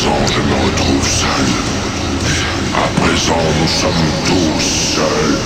présent, je me retrouve seul. À présent, nous sommes tous seuls.